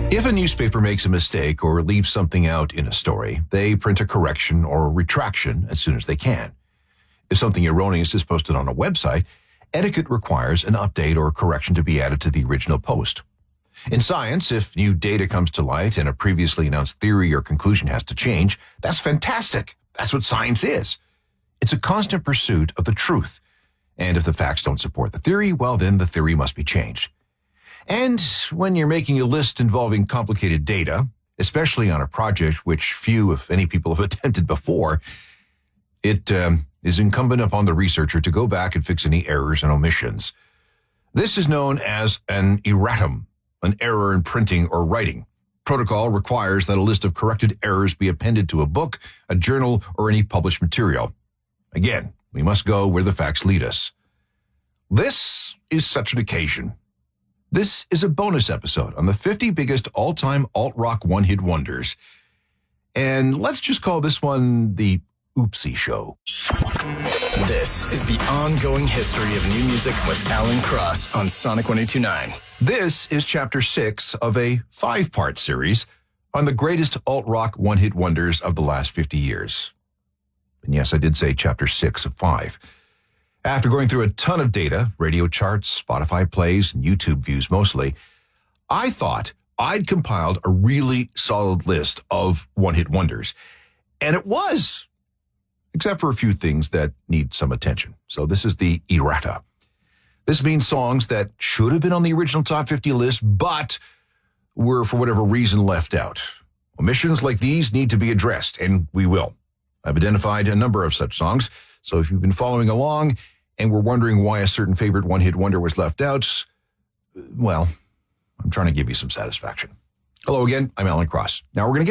If a newspaper makes a mistake or leaves something out in a story, they print a correction or retraction as soon as they can. If something erroneous is posted on a website, etiquette requires an update or correction to be added to the original post. In science, if new data comes to light and a previously announced theory or conclusion has to change, that's fantastic. That's what science is. It's a constant pursuit of the truth. And if the facts don't support the theory, well, then the theory must be changed. And when you're making a list involving complicated data, especially on a project which few, if any, people have attempted before, it is incumbent upon the researcher to go back and fix any errors and omissions. This is known as an erratum, an error in printing or writing. Protocol requires that a list of corrected errors be appended to a book, a journal, or any published material. Again, we must go where the facts lead us. This is such an occasion. This is a bonus episode on the 50 biggest all-time alt-rock one-hit wonders. And let's just call this one the Oopsie Show. This is the ongoing history of new music with Alan Cross on Sonic 102.9. This is Chapter 6 of a 5-part series on the greatest alt-rock one-hit wonders of the last 50 years. And yes, I did say Chapter 6 of 5. After going through a ton of data, radio charts, Spotify plays, and YouTube views mostly, I thought I'd compiled a really solid list of one-hit wonders. And it was, except for a few things that need some attention. So this is the errata. This means songs that should have been on the original Top 50 list, but were, for whatever reason, left out. Omissions like these need to be addressed, and we will. I've identified a number of such songs, so if you've been following along and were wondering why a certain favorite one-hit wonder was left out, well, I'm trying to give you some satisfaction. Hello again, I'm Alan Cross. Now we're going to